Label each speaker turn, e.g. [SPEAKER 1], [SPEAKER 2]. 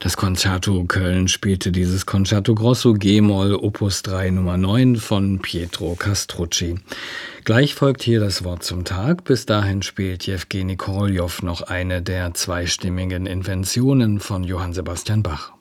[SPEAKER 1] Das Concerto Köln spielte dieses Concerto Grosso G-Moll Opus 3 Nummer 9 von Pietro Castrucci. Gleich folgt hier das Wort zum Tag. Bis dahin spielt Jewgeni Koroljow noch eine der zweistimmigen Inventionen von Johann Sebastian Bach.